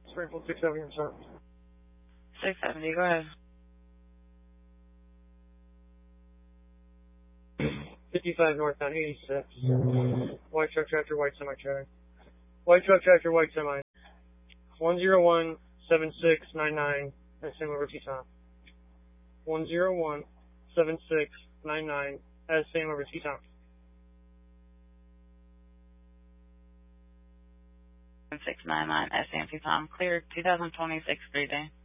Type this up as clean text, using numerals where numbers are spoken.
Springfield 670, I'm sorry. 670, go ahead. 55 northbound 86. White truck, tractor, white semi-trailer. White truck, tractor, white semi. 101-7699 at St. Liberty Tom. 101-7699 at St. Liberty Tom. 699 SMT Tom. Cleared 2026 3 day.